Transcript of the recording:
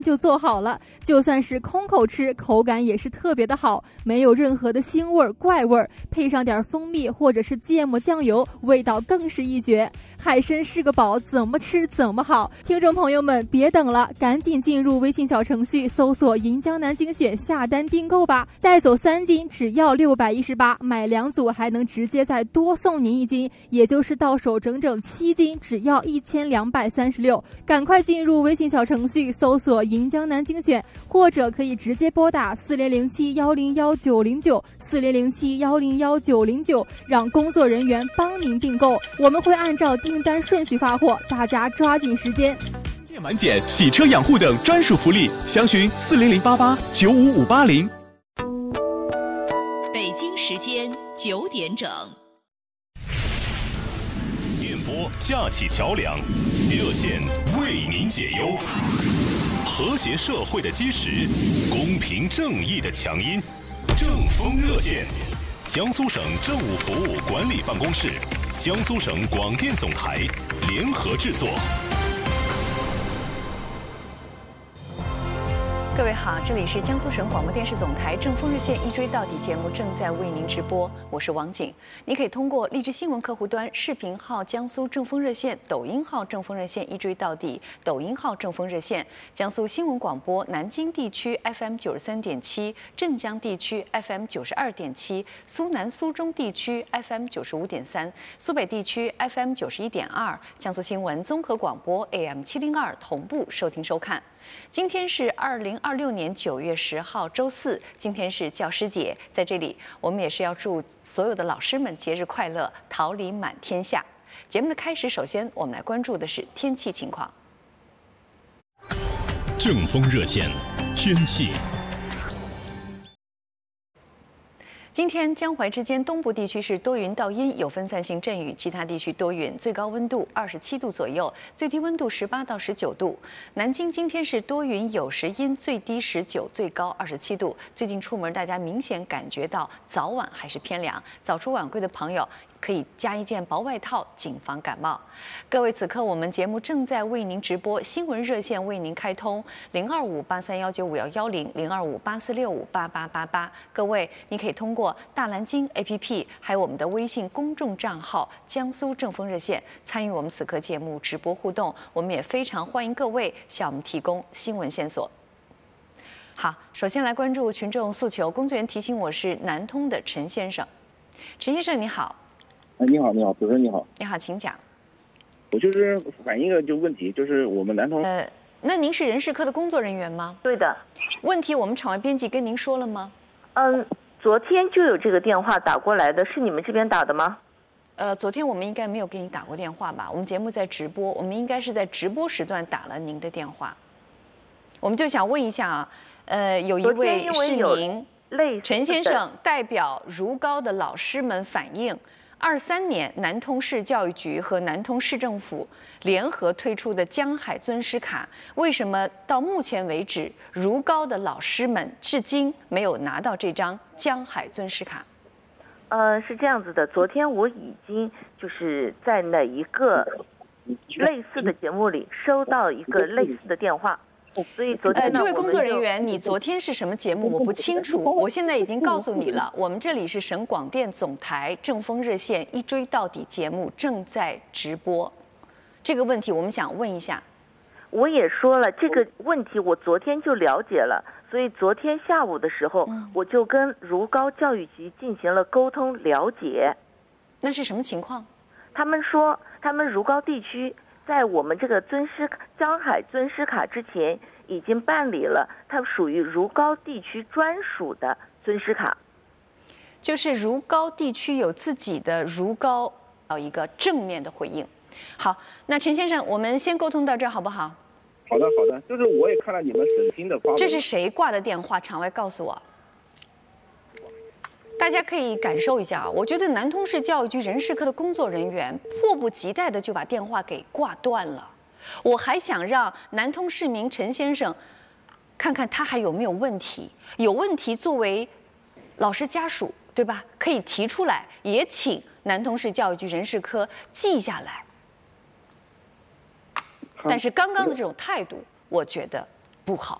就做好了，就算是空口吃，口感也是特别的好，没有任何的腥味、怪味，配上点蜂蜜或者是芥末酱油，味道更是一绝。海参是个宝，怎么吃怎么好。听众朋友们，别等了，赶紧进入微信小程序，搜索“银江南精选”，下单订购吧。带走3斤只要618，买2组还能直接再多送您1斤，也就是到手整整7斤，只要1236。赶快进入微信小程序，搜索银江南精选，或者可以直接拨打4007-101-909，4007-101-909，让工作人员帮您订购，我们会按照订单顺序发货，大家抓紧时间。 电满减、洗车养护等专属福利，详询4008895580。 北京时间9点整。 电波架起桥梁，热线为您解忧。和谐社会的基石，公平正义的强音，正风热线，江苏省政务服务管理办公室、江苏省广电总台联合制作。 各位好，这里是江苏省广播电视总台正风热线一追到底节目正在为您直播，我是王景。你可以通过荔枝新闻客户端、视频号江苏正风热线、抖音号正风热线一追到底、抖音号正风热线、江苏新闻广播南京地区 FM 93.7、镇江地区 FM 92.7、苏南苏中地区 FM 95.3、苏北地区 FM 91.2、江苏新闻综合广播 AM 702同步收听收看。今天是2026年9月10号周四，今天是教师节，在这里我们也是要祝所有的老师们节日快乐，桃李满天下。节目的开始，首先我们来关注的是天气情况。 正风热线天气。 今天江淮之间东部地区是多云到阴，有分散性阵雨，其他地区多云，最高温度27度左右，最低温度18到19度。南京今天是多云有时阴，最低19，最高27度。最近出门大家明显感觉到早晚还是偏凉，早出晚归的朋友可以加一件薄外套，谨防感冒。各位，此刻我们节目正在为您直播，新闻热线为您开通02583195110，02584658888。各位，你可以通过大蓝鲸 APP， 还有我们的微信公众账号江苏正风热线参与我们此刻节目直播互动。我们也非常欢迎各位向我们提供新闻线索。好，首先来关注群众诉求。工作人员提醒我是南通的陈先生。陈先生你好。 你好，你好，主持人你好。 你好，请讲。 我就是反映一个问题，就是我们南通。 那您是人事科的工作人员吗？ 对的。 问题我们场外编辑跟您说了吗？ 昨天就有这个电话打过来的，是你们这边打的吗？ 昨天我们应该没有给你打过电话吧？我们节目在直播，我们应该是在直播时段打了您的电话。我们就想问一下啊，有一位市民陈先生代表如高的老师们反映，23年南通市教育局和南通市政府联合推出的江海尊师卡，为什么到目前为止如高的老师们至今没有拿到这张江海尊师卡？ 是这样子的，昨天我已经就是在哪一个类似的节目里收到一个类似的电话。所以昨天这位工作人员，你昨天是什么节目？我不清楚。我现在已经告诉你了，我们这里是省广电总台正风热线一追到底节目正在直播。这个问题我们想问一下。 我也说了这个问题，我昨天就了解了，所以昨天下午的时候，我就跟如高教育局进行了沟通了解。 那是什么情况？ 他们说，他们如高地区在我们这个江海尊师卡之前已经办理了，它属于如高地区专属的尊师卡， 就是如高地区有自己的如高一个正面的回应。好，那陈先生，我们先沟通到这儿好不好？ 好的，好的。就是我也看了你们省厅的发文。 这是谁挂的电话？场外告诉我。大家可以感受一下啊，我觉得南通市教育局人事科的工作人员迫不及待的就把电话给挂断了。我还想让南通市民陈先生看看他还有没有问题，有问题作为老师家属，对吧？可以提出来，也请南通市教育局人事科记下来。但是刚刚的这种态度，我觉得不好。